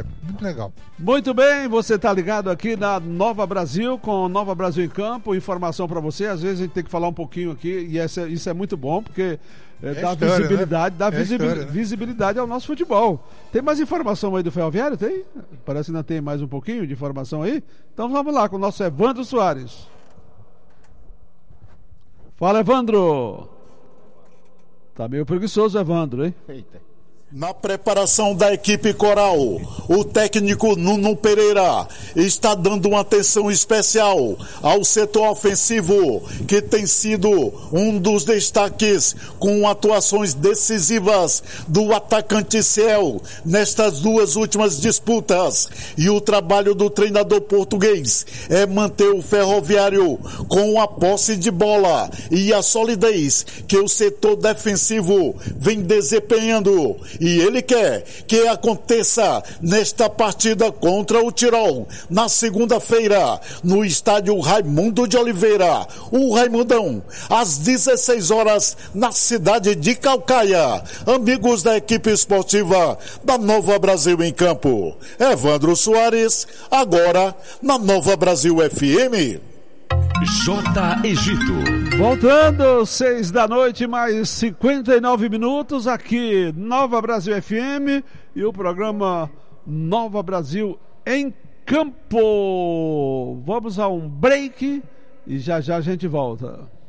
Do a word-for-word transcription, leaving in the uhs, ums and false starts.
é muito legal. Muito bem, você está ligado aqui na Nova Brasil, com Nova Brasil em Campo, informação para você. Às vezes a gente tem que falar um pouquinho aqui, e essa, isso é muito bom, porque é, é dá história, visibilidade, né? dá é visibil, história, né? visibilidade ao nosso futebol. Tem mais informação aí do Ferroviário? Tem? Parece que ainda tem mais um pouquinho de informação aí. Então vamos lá com o nosso Evandro Soares. Fala, Evandro. Tá meio preguiçoso, Evandro, hein? Eita. Na preparação da equipe coral, o técnico Nuno Pereira está dando uma atenção especial ao setor ofensivo, que tem sido um dos destaques com atuações decisivas do atacante Ciel nestas duas últimas disputas. E o trabalho do treinador português é manter o Ferroviário com a posse de bola e a solidez que o setor defensivo vem desempenhando. E ele quer que aconteça nesta partida contra o Tirol, na segunda-feira, no estádio Raimundo de Oliveira, o Raimundão, às dezesseis horas, na cidade de Caucaia. Amigos da equipe esportiva da Nova Brasil em Campo. Evandro Soares, agora na Nova Brasil F M. J. Egito. Voltando, seis da noite, mais cinquenta e nove minutos, aqui Nova Brasil F M e o programa Nova Brasil em Campo. Vamos a um break e já já a gente volta.